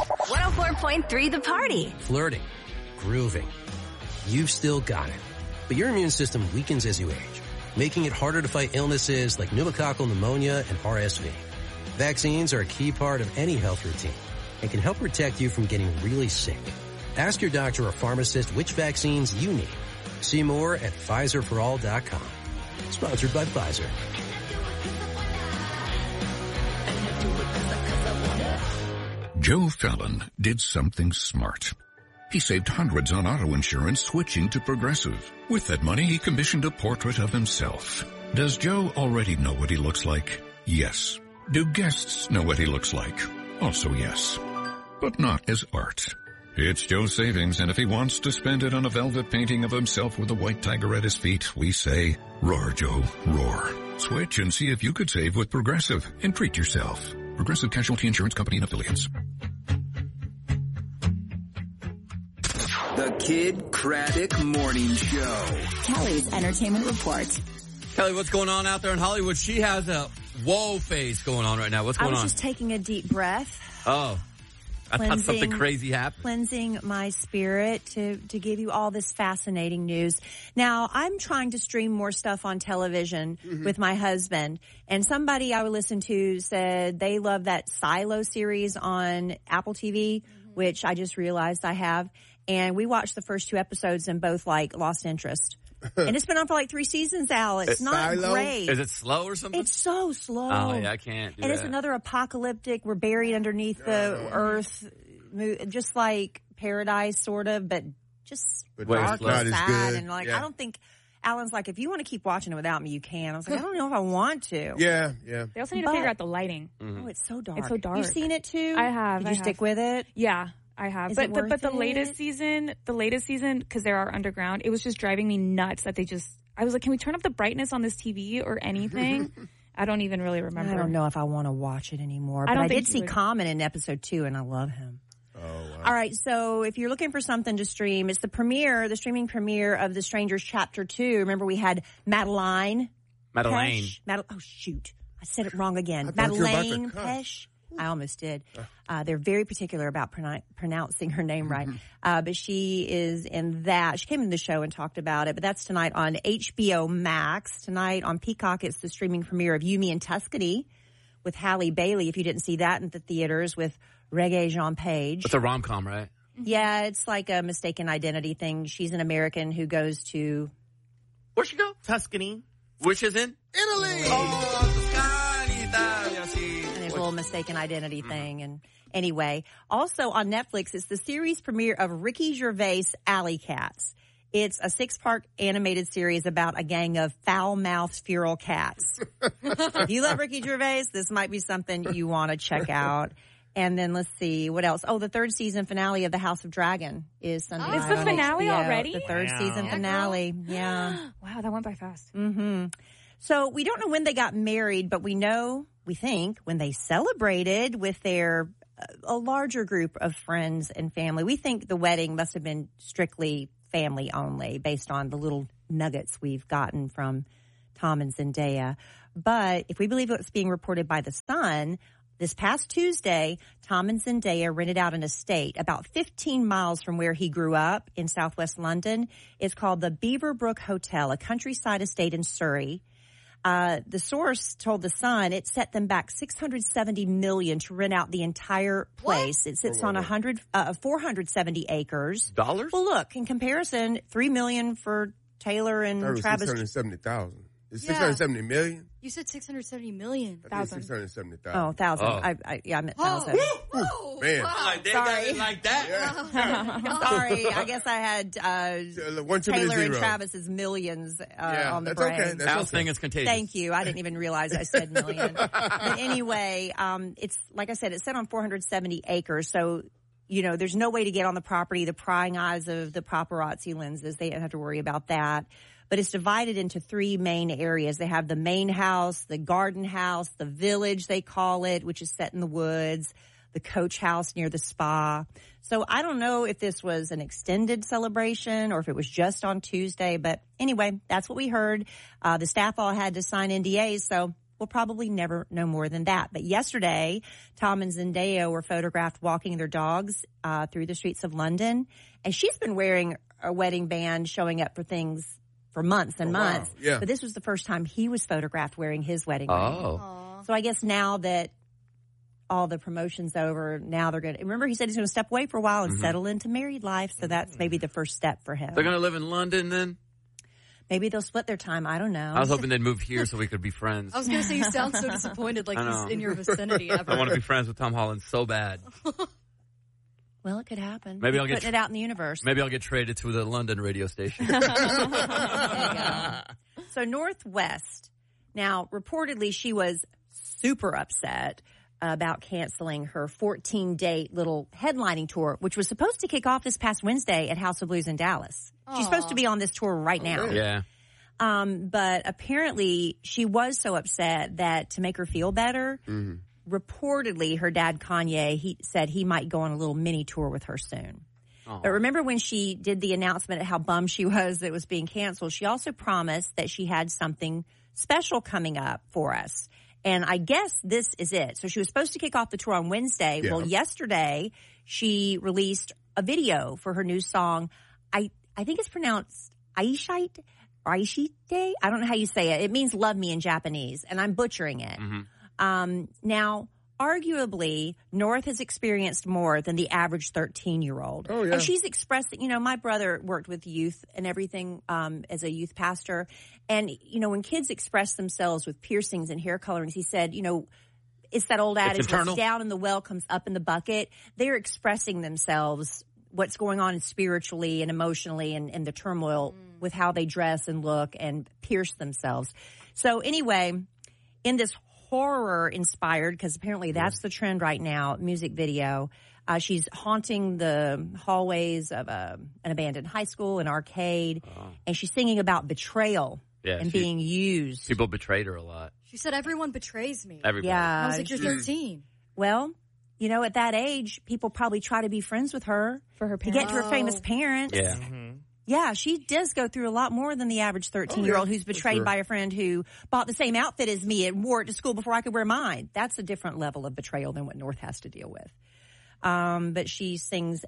104.3 The Party. Flirting. Grooving. You've still got it. But your immune system weakens as you age, making it harder to fight illnesses like pneumococcal pneumonia and RSV. Vaccines are a key part of any health routine and can help protect you from getting really sick. Ask your doctor or pharmacist which vaccines you need. See more at PfizerForAll.com. Sponsored by Pfizer. Joe Fallon did something smart. He saved hundreds on auto insurance switching to Progressive. With that money, he commissioned a portrait of himself. Does Joe already know what he looks like? Yes. Do guests know what he looks like? Also yes. But not as art. It's Joe's savings, and if he wants to spend it on a velvet painting of himself with a white tiger at his feet, we say, roar, Joe, roar. Switch and see if you could save with Progressive and treat yourself. Progressive Casualty Insurance Company and Affiliates. The Kid Craddock Morning Show. Kelly's Entertainment Report. Kelly, what's going on out there in Hollywood? She has a whoa face going on right now. What's going on? I was just taking a deep breath. Oh. I thought something crazy happened. Cleansing my spirit to give you all this fascinating news. Now, I'm trying to stream more stuff on television with my husband. And somebody I would listen to said they love that Silo series on Apple TV, which I just realized I have. And we watched the first 2 episodes and both lost interest. And it's been on for 3 seasons, Al. It's not Silo? great. Is it slow or something? It's so slow. Oh, yeah, I can't do and that. it's another apocalyptic. We're buried underneath the earth, just like Paradise, sort of, but just dark and sad. And I don't think Alan's if you want to keep watching it without me, you can. I was I don't know if I want to. Yeah. They also need to figure out the lighting. Oh, it's so dark. It's so dark. You've seen it too? I have. Did you stick with it? Yeah. I have. Is but it worth but the it? latest season, because there are underground, it was just driving me nuts that I was like, can we turn up the brightness on this TV or anything? I don't even really remember. I don't know if I want to watch it anymore. But I did see Common in episode 2 and I love him. Oh, wow. All right. So if you're looking for something to stream, it's the streaming premiere of The Strangers Chapter 2. Remember we had Madeleine. Madeleine. Oh, shoot. I said it wrong again. I thought you were about to Madeleine cuss. Pesh. I almost did. They're very particular about pronouncing her name right. But she is in that. She came in the show and talked about it. But that's tonight on HBO Max. Tonight on Peacock, it's the streaming premiere of You, Me, and Tuscany with Halle Bailey. If you didn't see that in the theaters with Regé-Jean Page. It's a rom-com, right? Yeah, it's like a mistaken identity thing. She's an American who goes to... Where'd she go? Tuscany. Which is in? Italy. Oh, Tuscany, Italia, sí. And it's a little mistaken identity thing. And anyway, also on Netflix, it's the series premiere of Ricky Gervais' Alley Cats. It's a 6-part animated series about a gang of foul-mouthed feral cats. If you love Ricky Gervais, this might be something you want to check out. And then let's see, what else? Oh, the 3rd season finale of The House of Dragon is Sunday night It's the on finale HBO. already? The 3rd season finale, yeah. Wow, that went by fast. So we don't know when they got married, but we think, when they celebrated with their a larger group of friends and family. We think the wedding must have been strictly family only based on the little nuggets we've gotten from Tom and Zendaya. But if we believe what's being reported by The Sun, this past Tuesday, Tom and Zendaya rented out an estate about 15 miles from where he grew up in southwest London. It's called the Beaverbrook Hotel, a countryside estate in Surrey. The source told The Sun it set them back $670 million to rent out the entire place. What? It sits on 470 acres. Dollars? Well, look, in comparison, $3 million for Taylor and Travis. 670,000. It's 670 million. You said 670 million. I think 670,000. Oh, 1,000. Oh. I meant 1,000. Oh, Man. Like, they Sorry. got it like that? Yeah. Sorry, I guess I had One too many Taylor and zeros. Travis's millions on the that's brain. okay. That's Al's okay. thing is contagious. Thank you. I didn't even realize I said million. But anyway, it's like I said, it's set on 470 acres. So, there's no way to get on the property. The prying eyes of the paparazzi lenses, they don't have to worry about that. But it's divided into 3 main areas. They have the main house, the garden house, the village, they call it, which is set in the woods, the coach house near the spa. So I don't know if this was an extended celebration or if it was just on Tuesday. But anyway, that's what we heard. The staff all had to sign NDAs, so we'll probably never know more than that. But yesterday, Tom and Zendaya were photographed walking their dogs through the streets of London. And she's been wearing a wedding band, showing up for things for months and months. Wow. Yeah. But this was the first time he was photographed wearing his wedding ring. Oh. So I guess now that all the promotion's over, now they're going to... Remember, he said he's going to step away for a while and settle into married life. So that's maybe the first step for him. They're going to live in London then? Maybe they'll split their time. I don't know. I was hoping they'd move here so we could be friends. I was going to say, you sound so disappointed, like he's in your vicinity ever. I want to be friends with Tom Holland so bad. Well, it could happen. Maybe He's I'll get putting it out in the universe. Maybe I'll get traded to the London radio station. There you go. So Northwest. Now, reportedly, she was super upset about canceling her 14-date little headlining tour, which was supposed to kick off this past Wednesday at House of Blues in Dallas. She's supposed to be on this tour right now. Yeah. But apparently she was so upset that to make her feel better, reportedly her dad Kanye, he said he might go on a little mini tour with her soon. But remember when she did the announcement at how bummed she was that it was being canceled, she also promised that she had something special coming up for us. And I guess this is it. So she was supposed to kick off the tour on Wednesday. Yeah. Well, yesterday she released a video for her new song. I think it's pronounced Aishite. I don't know how you say it. It means love me in Japanese, and I'm butchering it. Now, arguably, North has experienced more than the average 13-year-old. Oh, yeah. And she's expressing, my brother worked with youth and everything as a youth pastor. And, when kids express themselves with piercings and hair colorings, he said, it's that old adage, what's down in the well comes up in the bucket. They're expressing themselves, what's going on spiritually and emotionally and the turmoil with how they dress and look and pierce themselves. So anyway, in this horror-inspired, because apparently that's the trend right now, music video, she's haunting the hallways of an abandoned high school, an arcade, and she's singing about betrayal and being used. People betrayed her a lot. She said, everyone betrays me. Everybody. Yeah. I was like, you're 13. Well, at that age, people probably try to be friends with her. For her to parents. get to her famous parents. Yeah. Yeah, she does go through a lot more than the average 13-year-old who's betrayed by a friend who bought the same outfit as me and wore it to school before I could wear mine. That's a different level of betrayal than what North has to deal with. But she sings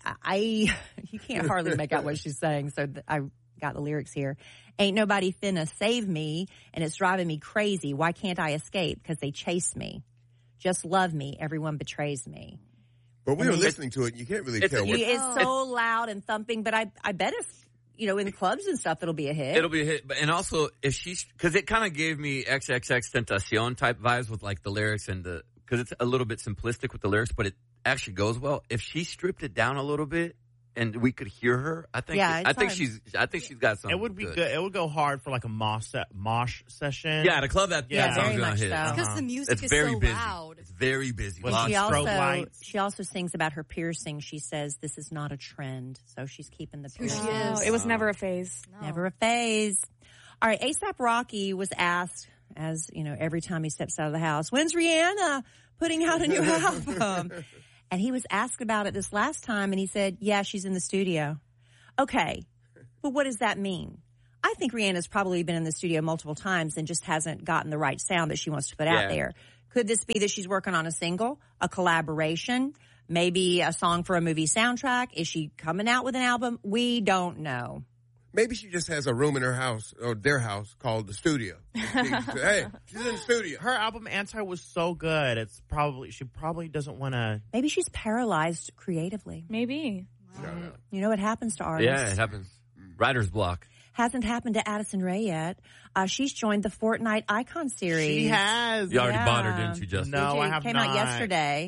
you can't hardly make out what she's saying, so I got the lyrics here. Ain't nobody finna save me, and it's driving me crazy. Why can't I escape? Because they chase me. Just love me. Everyone betrays me. But we were listening to it. You can't really tell what. It's so loud and thumping, but I bet if, in clubs and stuff, it'll be a hit. It'll be a hit. And also, because it kind of gave me XXXTentacion type vibes with like the lyrics and because it's a little bit simplistic with the lyrics, but it actually goes well. If she stripped it down a little bit and we could hear her, I think she's got something. It would be good. It would go hard for like a mosh session. Yeah, to club that song's very gonna much hit. so. Because the music is very so busy. loud. It's very busy. With And strobe lights. she also sings about her piercing. She says this is not a trend, so she's keeping the Who she piercing. is. It was never a phase. No. Never a phase. All right, A$AP Rocky was asked, as every time he steps out of the house, when's Rihanna putting out a new album? And he was asked about it this last time, and he said, yeah, she's in the studio. Okay, but what does that mean? I think Rihanna's probably been in the studio multiple times and just hasn't gotten the right sound that she wants to put out there. Could this be that she's working on a single, a collaboration, maybe a song for a movie soundtrack? Is she coming out with an album? We don't know. Maybe she just has a room in her house or their house called the studio. Hey, she's in the studio. Her album Anti was so good. She probably doesn't want to. Maybe she's paralyzed creatively. Maybe. You know what happens to artists? Yeah, it happens. Writer's block. Hasn't happened to Addison Rae yet. She's joined the Fortnite Icon series. She has. You already bought her, didn't you, Justin? No, I have came not. out yesterday.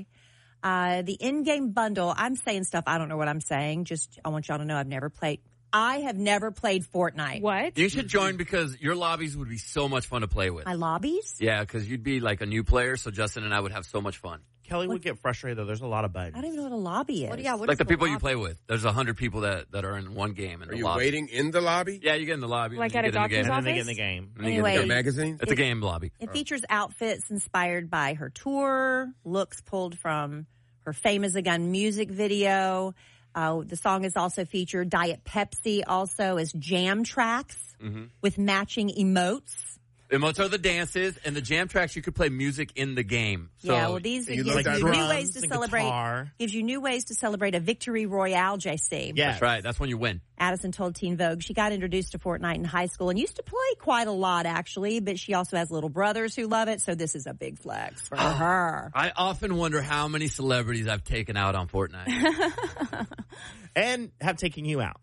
The in-game bundle. I'm saying stuff. I don't know what I'm saying. Just I want y'all to know I've never played. I have never played Fortnite. What? You should join because your lobbies would be so much fun to play with. My lobbies? Yeah, because you'd be like a new player, so Justin and I would have so much fun. Kelly would get frustrated, though. There's a lot of buttons. I don't even know what a lobby is. What Like is the people you lobby? play with. There's 100 people that are in one game in Are the you lobby. waiting in the lobby? Yeah, you get in the lobby. Like and at you a get in the doctor's game. And then they get in office? the game. And then you get in the Anyway, game. Magazine? It's a game lobby. It features outfits inspired by her tour, looks pulled from her Fame as a Gun music video. The song is also featured Diet Pepsi also as jam tracks with matching emotes. Emotes are the dances, and the jam tracks, you could play music in the game. So yeah, well, these gives you new ways to celebrate. Gives you new ways to celebrate a victory royale, JC. Yeah, that's right. That's when you win. Addison told Teen Vogue she got introduced to Fortnite in high school and used to play quite a lot, actually, but she also has little brothers who love it, so this is a big flex for her. I often wonder how many celebrities I've taken out on Fortnite. And have taken you out.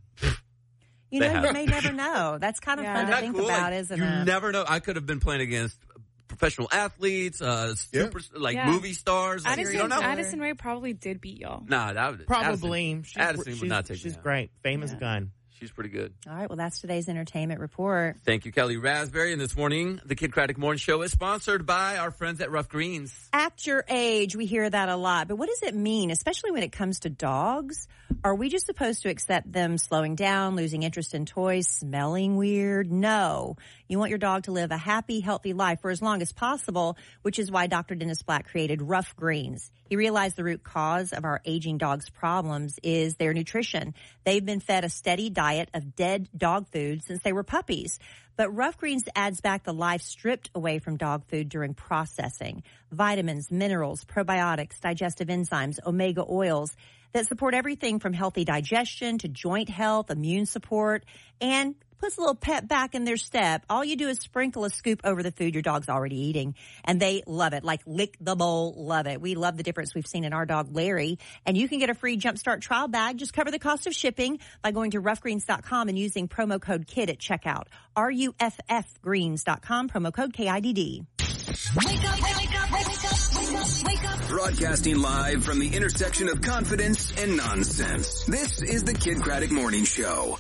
You know, you may never know. That's kind of fun to think about, isn't it? You never know. I could have been playing against professional athletes, movie stars. Addison, you don't know. Addison Rae probably did beat y'all. Nah, that would probably. Addison would not take. She's great. Famous gun. She's pretty good. All right, well, that's today's entertainment report. Thank you, Kelly Raspberry. And this morning, the Kid Craddock Morning Show is sponsored by our friends at Rough Greens. Act your age. We hear that a lot. But what does it mean, especially when it comes to dogs? Are we just supposed to accept them slowing down, losing interest in toys, smelling weird? No. You want your dog to live a happy, healthy life for as long as possible, which is why Dr. Dennis Black created Rough Greens. He realized the root cause of our aging dogs' problems is their nutrition. They've been fed a steady diet of dead dog food since they were puppies. But Rough Greens adds back the life stripped away from dog food during processing. Vitamins, minerals, probiotics, digestive enzymes, omega oils that support everything from healthy digestion to joint health, immune support, and puts a little pep back in their step. All you do is sprinkle a scoop over the food your dog's already eating, and they love it. Like lick the bowl, love it. We love the difference we've seen in our dog, Larry. And you can get a free Jumpstart trial bag. Just cover the cost of shipping by going to roughgreens.com and using promo code KID at checkout. RUFFgreens.com, promo code KIDD. Wake up, wake up, wake up, wake up, wake up. Broadcasting live from the intersection of confidence and nonsense. This is the Kid Craddock Morning Show.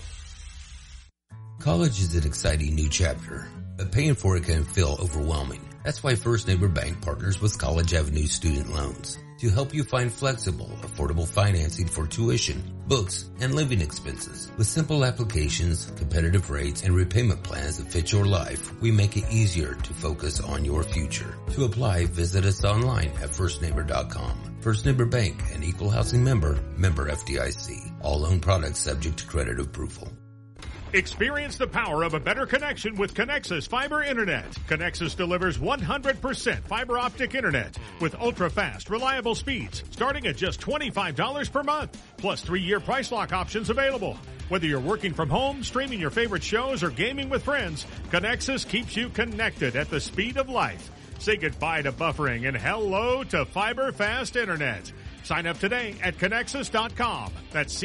College is an exciting new chapter, but paying for it can feel overwhelming. That's why First Neighbor Bank partners with College Avenue Student Loans to help you find flexible, affordable financing for tuition, books, and living expenses. With simple applications, competitive rates, and repayment plans that fit your life, we make it easier to focus on your future. To apply, visit us online at firstneighbor.com. First Neighbor Bank, an equal housing member, member FDIC. All loan products subject to credit approval. Experience the power of a better connection with Connexus Fiber Internet. Connexus delivers 100% fiber optic internet with ultra-fast, reliable speeds starting at just $25 per month, plus 3-year price lock options available. Whether you're working from home, streaming your favorite shows, or gaming with friends, Connexus keeps you connected at the speed of light. Say goodbye to buffering and hello to fiber fast internet. Sign up today at Connexus.com. That's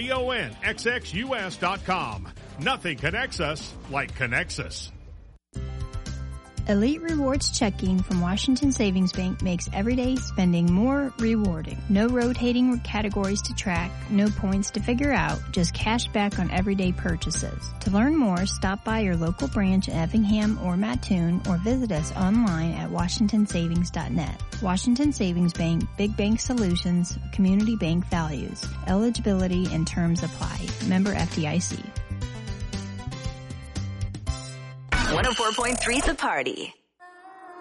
CONXXUS.com. Nothing connects us like Connexus. Elite Rewards checking from Washington Savings Bank makes everyday spending more rewarding. No rotating categories to track, no points to figure out, just cash back on everyday purchases. To learn more, stop by your local branch in Effingham or Mattoon or visit us online at washingtonsavings.net. Washington Savings Bank, Big Bank Solutions, Community Bank Values. Eligibility and terms apply. Member FDIC. 104.3 The Party.